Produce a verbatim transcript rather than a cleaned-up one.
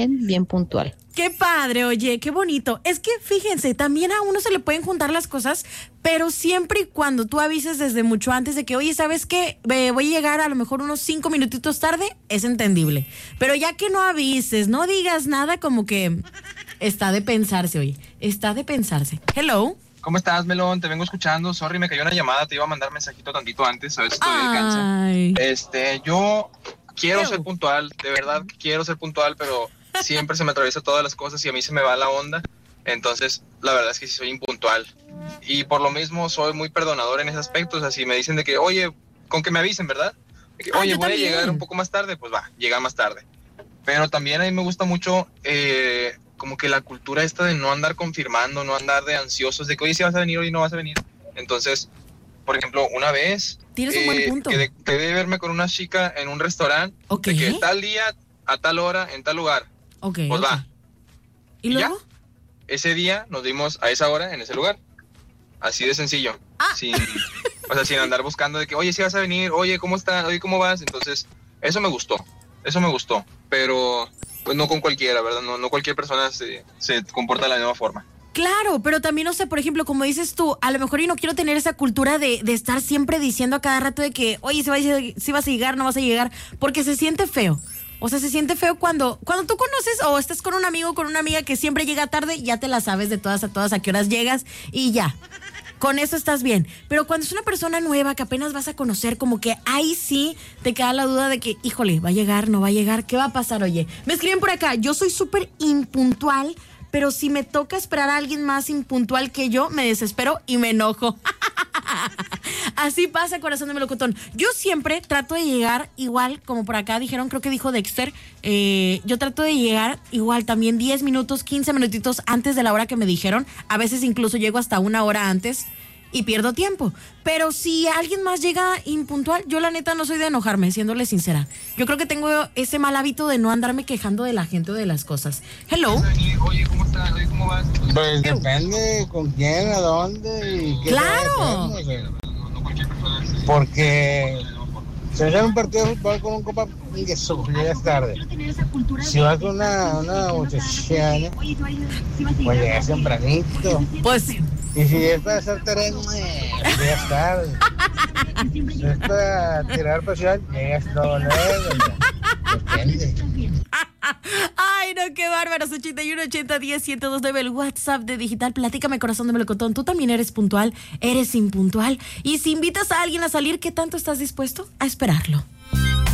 bien, bien puntual. Qué padre, oye, qué bonito. Es que fíjense, también a uno se le pueden juntar las cosas, pero siempre y cuando tú avises desde mucho antes de que, oye, ¿sabes qué? Eh, voy a llegar a lo mejor unos cinco minutitos tarde, es entendible. Pero ya que no avises, no digas nada, como que está de pensarse, oye, está de pensarse. Hello. ¿Cómo estás, Melón? Te vengo escuchando. Sorry, me cayó una llamada, te iba a mandar mensajito tantito antes, a ver si todavía alcanza. Ay. Este, yo quiero Ew. ser puntual, de verdad quiero ser puntual, pero siempre se me atraviesan todas las cosas y a mí se me va la onda. Entonces, la verdad es que sí soy impuntual. Y por lo mismo soy muy perdonador en ese aspecto. O sea, si me dicen de que, oye, con que me avisen, ¿verdad? De que, Ah, oye, yo voy también. a llegar un poco más tarde, pues va, llega más tarde. Pero también a mí me gusta mucho eh, como que la cultura esta de no andar confirmando, no andar de ansiosos, de que, oye, si vas a venir, hoy no vas a venir. Entonces, por ejemplo, una vez Tienes un buen punto. quedé, quedé de verme con una chica en un restaurante, Ok. de que tal día, a tal hora, en tal lugar. Ok. Pues ok. va. ¿Y luego? ¿Ya? Ese día nos vimos a esa hora en ese lugar. Así de sencillo. Ah. Sin, o sea, sin andar buscando de que, oye, si vas a venir, oye, ¿cómo estás? Oye, ¿cómo vas? Entonces, eso me gustó. Eso me gustó. Pero, pues no con cualquiera, ¿verdad? No, no cualquier persona se, se comporta de la misma forma. Claro, pero también, no sé, por ejemplo, como dices tú, a lo mejor yo no quiero tener esa cultura de, de estar siempre diciendo a cada rato de que, oye, si vas, a, si vas a llegar, no vas a llegar, porque se siente feo. O sea, se siente feo cuando, cuando tú conoces o estás con un amigo o con una amiga que siempre llega tarde, ya te la sabes de todas a todas a qué horas llegas y ya. Con eso estás bien. Pero cuando es una persona nueva que apenas vas a conocer, como que ahí sí te queda la duda de que, híjole, ¿va a llegar, no va a llegar? ¿Qué va a pasar, oye? Me escriben por acá, yo soy súper impuntual, pero si me toca esperar a alguien más impuntual que yo, me desespero y me enojo. Así pasa, corazón de melocotón. Yo siempre trato de llegar igual, como por acá dijeron, creo que dijo Dexter, eh, yo trato de llegar igual también diez minutos, quince minutitos antes de la hora que me dijeron. A veces incluso llego hasta una hora antes y pierdo tiempo. Pero si alguien más llega impuntual, yo la neta no soy de enojarme, siéndole sincera. Yo creo que tengo ese mal hábito de no andarme quejando de la gente o de las cosas. Hello. Oye, ¿cómo estás? Oye, ¿cómo vas? Pues depende con quién, a dónde y qué. Claro. se va a hacer, o sea. Porque si vas a un partido de fútbol con un copa, eso, llegas tarde. Si vas con una, una muchachana, pues llegas tempranito. Pues Y si es para hacer terreno, eh, llegas tarde. Si es para tirar pasión, llegas todo luego. Depende. ay, no, qué bárbaros. ochenta y uno, ochenta, diez, ciento dos, nueve, el WhatsApp de Digital. Platícame, corazón de melocotón. Tú también eres puntual, eres impuntual. Y si invitas a alguien a salir, ¿qué tanto estás dispuesto a esperarlo?